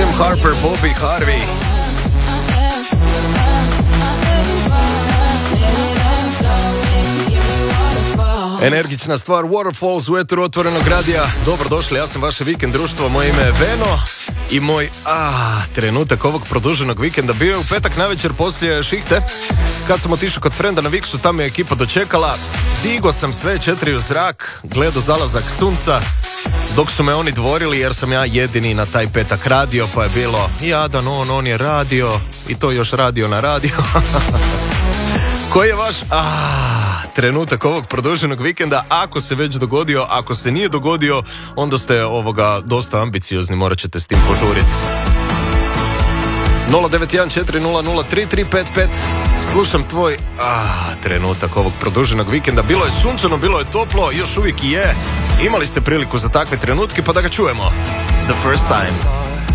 Sam Harper, Bobby Harvey. Energična stvar, Waterfalls u eteru otvorenog radija. Dobrodošli, ja sam vaše vikend društvo, moje ime je Veno i moj trenutak ovog produženog vikenda bio je u petak navečer poslije šihte. Kad sam otišao kod frenda na Viksu, tamo je ekipa dočekala. Digo sam sve 4 u zrak, gledao zalazak sunca, dok su me oni dvorili jer sam ja jedini na taj petak radio, pa je bilo jadan on je radio i to još radio na radio. Koji je vaš trenutak ovog produženog vikenda, ako se već dogodio, ako se nije dogodio, onda ste dosta ambiciozni, morat ćete s tim požuriti. 09140033555. Slušam tvoj trenutak ovog produženog vikenda. Bilo je sunčano, bilo je toplo, još uvijek i je. Imali ste priliku za takve trenutke, pa da ga čujemo. The first time.